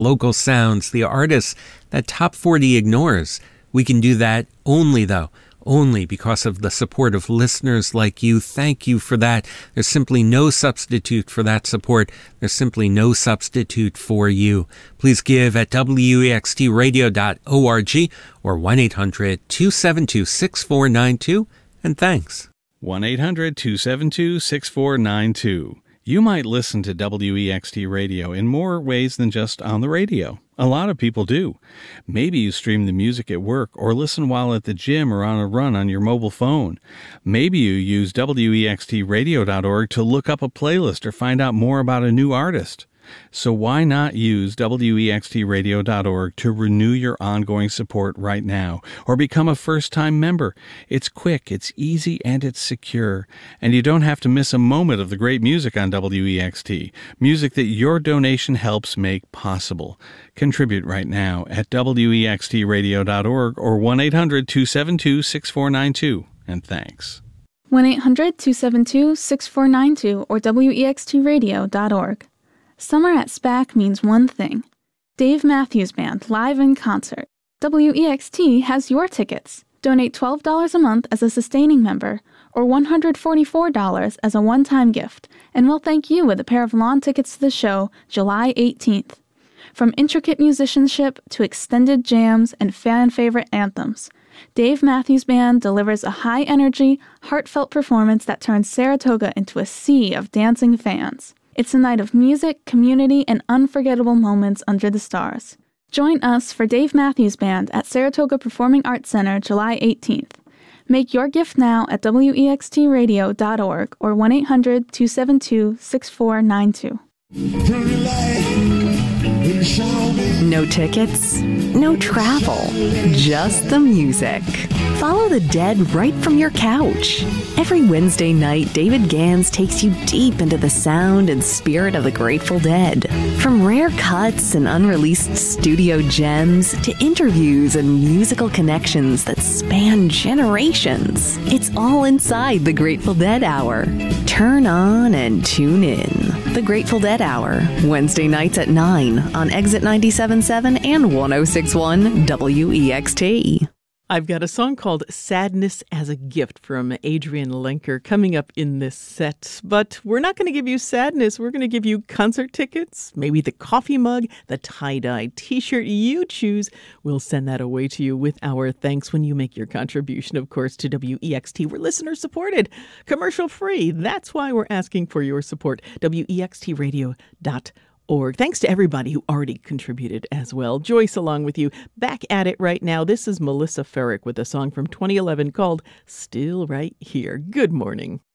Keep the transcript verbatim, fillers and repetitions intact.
local sounds, the artists that Top forty ignores. We can do that only, though, only because of the support of listeners like you. Thank you for that. There's simply no substitute for that support. There's simply no substitute for you. Please give at W E X T radio dot org or one eight hundred two seven two six four nine two, and thanks. one eight hundred two seven two six four nine two. You might listen to W E X T Radio in more ways than just on the radio. A lot of people do. Maybe you stream the music at work or listen while at the gym or on a run on your mobile phone. Maybe you use W E X T radio dot org to look up a playlist or find out more about a new artist. So why not use W E X T radio dot org to renew your ongoing support right now or become a first-time member? It's quick, it's easy, and it's secure. And you don't have to miss a moment of the great music on W E X T, music that your donation helps make possible. Contribute right now at W E X T radio dot org or one eight hundred two seven two six four nine two. And thanks. one eight hundred two seven two six four nine two or W E X T radio dot org. Summer at SPAC means one thing. Dave Matthews Band live in concert. W E X T has your tickets. Donate twelve dollars a month as a sustaining member or one hundred forty-four dollars as a one-time gift, and we'll thank you with a pair of lawn tickets to the show July eighteenth. From intricate musicianship to extended jams and fan-favorite anthems, Dave Matthews Band delivers a high-energy, heartfelt performance that turns Saratoga into a sea of dancing fans. It's a night of music, community, and unforgettable moments under the stars. Join us for Dave Matthews Band at Saratoga Performing Arts Center July eighteenth. Make your gift now at W E X T radio dot org or one eight hundred two seven two six four nine two. No tickets, no travel, just the music. Follow the Dead right from your couch. Every Wednesday night, David Gans takes you deep into the sound and spirit of the Grateful Dead. From rare cuts and unreleased studio gems to interviews and musical connections that span generations. It's all inside the Grateful Dead Hour. Turn on and tune in. The Grateful Dead Hour, Wednesday nights at nine on Exit ninety-seven point seven and one oh six point one W E X T. I've got a song called Sadness as a Gift from Adrian Lenker coming up in this set. But we're not going to give you sadness. We're going to give you concert tickets, maybe the coffee mug, the tie-dye t-shirt you choose. We'll send that away to you with our thanks when you make your contribution, of course, to W E X T. We're listener-supported, commercial-free. That's why we're asking for your support. W E X T radio dot org. Org. Thanks to everybody who already contributed as well. Joyce along with you. Back at it right now. This is Melissa Ferrick with a song from twenty eleven called Still Right Here. Good morning.